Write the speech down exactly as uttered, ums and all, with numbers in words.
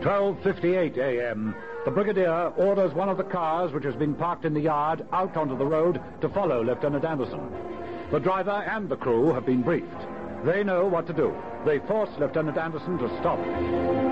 twelve fifty-eight a m The Brigadier orders one of the cars which has been parked in the yard out onto the road to follow Lieutenant Anderson. The driver and the crew have been briefed. They know what to do. They force Lieutenant Anderson to stop.